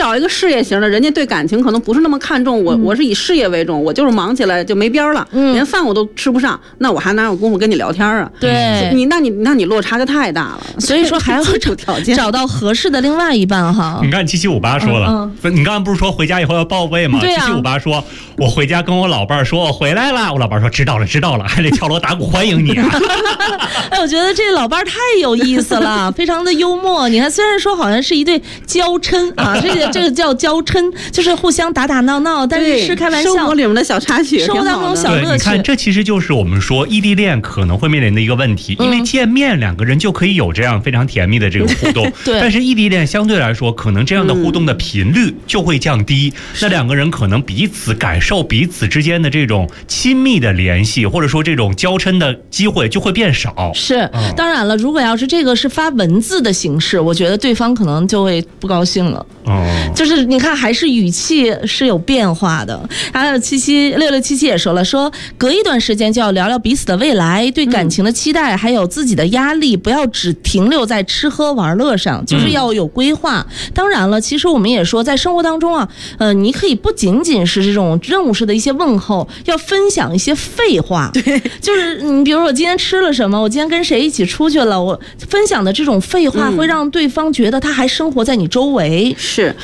找一个事业型的，人家对感情可能不是那么看重我是以事业为重，我就是忙起来就没边了，连饭我都吃不上，那我还哪有功夫跟你聊天啊？ 对， 那你落差就太大了， 所以说还要找到合适的另外一半哈。 你看7758说了，你刚刚不是说回家以后要报备吗？7758说，我回家跟我老伴说我回来了，我老伴说知道了，还得敲锣打鼓欢迎你啊。 哎，我觉得这老伴太有意思了，非常的幽默。你看，虽然说好像是一对娇嗔啊，这个叫娇嗔，就是互相打闹，但是开玩笑， 生活里面的小插曲， 生活当中小乐趣。 你看，这其实就是我们说异地恋可能会面临的一个问题，因为见面两个人就可以有这样非常甜蜜的这个互动， 对。 但是异地恋相对来说，可能这样的互动的频率就会降低，那两个人可能彼此感受彼此之间的这种亲密的联系，或者说这种娇嗔的机会就会变少。 是，当然了，如果要是这个是发文字的形式，我觉得对方可能就会不高兴了。就是你看，还是语气是有变化的。还有6677也说了，说隔一段时间就要聊聊彼此的未来，对感情的期待，还有自己的压力，不要只停留在吃喝玩乐上，就是要有规划。当然了，其实我们也说，在生活当中啊，你可以不仅仅是这种任务式的一些问候，要分享一些废话。对，就是你比如说我今天吃了什么，我今天跟谁一起出去了，我分享的这种废话会让对方觉得他还生活在你周围。 是，